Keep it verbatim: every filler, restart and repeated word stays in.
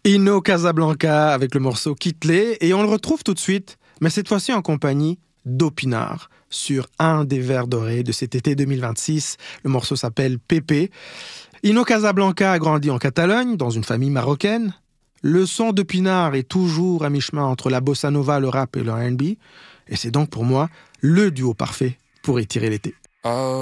Ino Casablanca avec le morceau Kitlé et on le retrouve tout de suite, mais cette fois-ci en compagnie d'Opinard sur un des vers dorés de cet été deux mille vingt-six. Le morceau s'appelle Pépé. Ino Casablanca a grandi en Catalogne, dans une famille marocaine. Le son d'Opinard est toujours à mi-chemin entre la bossa nova, le rap et le R and B. Et c'est donc pour moi le duo parfait pour étirer l'été. Oh.